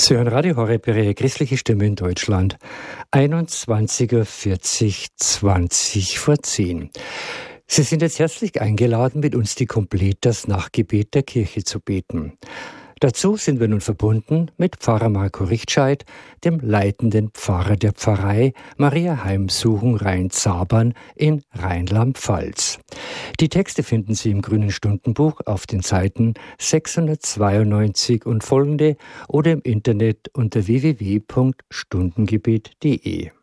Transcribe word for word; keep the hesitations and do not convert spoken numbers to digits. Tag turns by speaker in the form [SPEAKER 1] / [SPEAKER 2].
[SPEAKER 1] Sie hören Radio Horeb, Ihre christliche Stimme in Deutschland. einundzwanzig Uhr vierzig, zwanzig vor zehn. Sie sind jetzt herzlich eingeladen, mit uns die Komplett das Nachtgebet der Kirche zu beten. Dazu sind wir nun verbunden mit Pfarrer Marco Richtscheid, dem leitenden Pfarrer der Pfarrei Maria Heimsuchung Rhein-Zabern in Rheinland-Pfalz. Die Texte finden Sie im Grünen Stundenbuch auf den Seiten sechshundertzweiundneunzig und folgende oder im Internet unter w w w punkt stundengebet punkt d e.